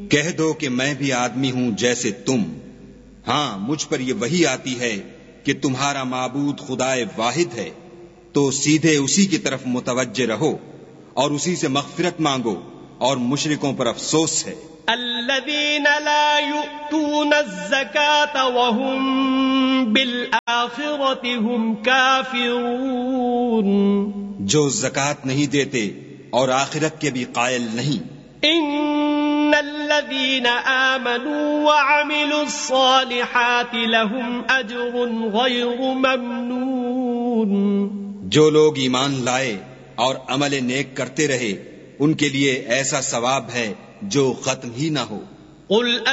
कह दो कि मैं भी आदमी हूं जैसे तुम। हाँ, मुझ पर यह वही आती है कि तुम्हारा माबूद खुदाए वाहिद है, तो सीधे उसी की तरफ मुतवज्जे रहो और उसी से मग़फ़िरत मांगो, और मुशरिकों पर अफसोस है। अल्लज़ीन ला युअतून अज़्ज़कात वहुम बिलआखिरति हुम काफिरून, जो ज़कात नहीं देते और आखिरत के भी कायल नहीं। इन्नल्लज़ीन आमनू व अमिलुस्सालिहाति लहुम अज्रुन गैरु ममनून, जो लोग ईमान लाए और अमल नेक करते रहे, उनके लिए ऐसा सवाब है जो खत्म ही ना हो।